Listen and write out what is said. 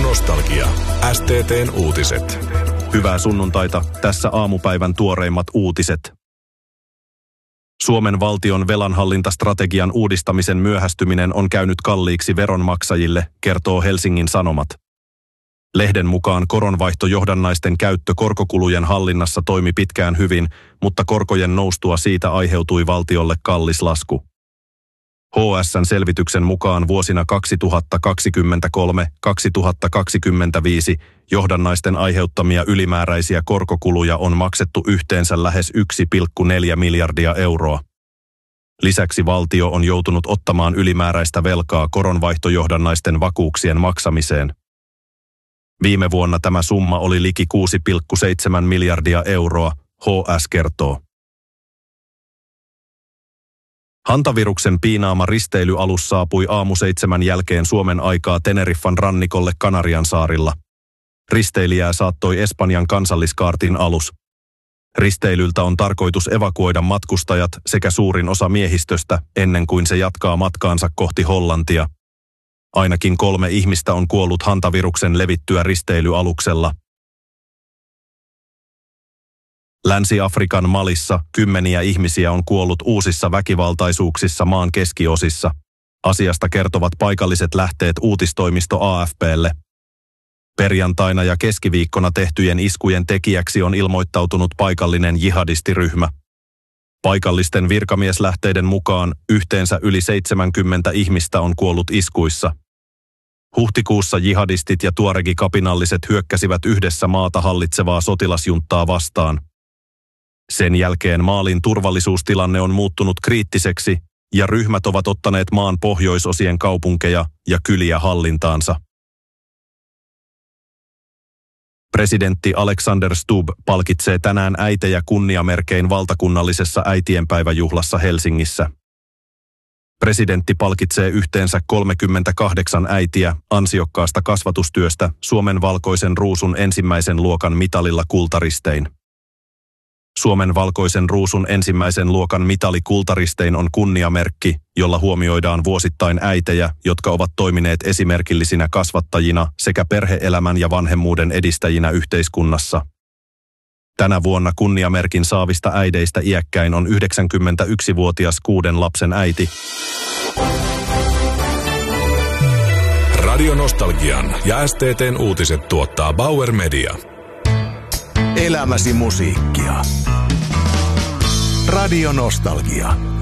Nostalgia. STT:n uutiset. Hyvää sunnuntaita, tässä aamupäivän tuoreimmat uutiset. Suomen valtion velanhallintastrategian uudistamisen myöhästyminen on käynyt kalliiksi veronmaksajille, kertoo Helsingin Sanomat. Lehden mukaan koronvaihtojohdannaisten käyttö korkokulujen hallinnassa toimi pitkään hyvin, mutta korkojen noustua siitä aiheutui valtiolle kallis lasku. HS:n selvityksen mukaan vuosina 2023-2025 johdannaisten aiheuttamia ylimääräisiä korkokuluja on maksettu yhteensä lähes 1,4 miljardia euroa. Lisäksi valtio on joutunut ottamaan ylimääräistä velkaa koronvaihtojohdannaisten vakuuksien maksamiseen. Viime vuonna tämä summa oli liki 6,7 miljardia euroa, HS kertoo. Hantaviruksen piinaama risteilyalus saapui aamu 7 jälkeen Suomen aikaa Teneriffan rannikolle Kanariansaarilla. Risteilijää saattoi Espanjan kansalliskaartin alus. Risteilyltä on tarkoitus evakuoida matkustajat sekä suurin osa miehistöstä ennen kuin se jatkaa matkaansa kohti Hollantia. Ainakin 3 ihmistä on kuollut hantaviruksen levittyä risteilyaluksella. Länsi-Afrikan Malissa 10 ihmisiä on kuollut uusissa väkivaltaisuuksissa maan keskiosissa. Asiasta kertovat paikalliset lähteet uutistoimisto AFP:lle. Perjantaina ja keskiviikkona tehtyjen iskujen tekijäksi on ilmoittautunut paikallinen jihadistiryhmä. Paikallisten virkamieslähteiden mukaan yhteensä yli 70 ihmistä on kuollut iskuissa. Huhtikuussa jihadistit ja tuaregi-kapinalliset hyökkäsivät yhdessä maata hallitsevaa sotilasjunttaa vastaan. Sen jälkeen Malin turvallisuustilanne on muuttunut kriittiseksi ja ryhmät ovat ottaneet maan pohjoisosien kaupunkeja ja kyliä hallintaansa. Presidentti Alexander Stubb palkitsee tänään äitejä kunniamerkein valtakunnallisessa äitienpäiväjuhlassa Helsingissä. Presidentti palkitsee yhteensä 38 äitiä ansiokkaasta kasvatustyöstä Suomen valkoisen ruusun ensimmäisen luokan mitalilla kultaristein. Suomen valkoisen ruusun ensimmäisen luokan mitali kultaristein on kunniamerkki, jolla huomioidaan vuosittain äitejä, jotka ovat toimineet esimerkillisinä kasvattajina sekä perhe-elämän ja vanhemmuuden edistäjinä yhteiskunnassa. Tänä vuonna kunniamerkin saavista äideistä iäkkäin on 91-vuotias 6 lapsen äiti. Radio Nostalgian ja STT:n uutiset tuottaa Bauer Media. Elämäsi musiikkia. Radio Nostalgia.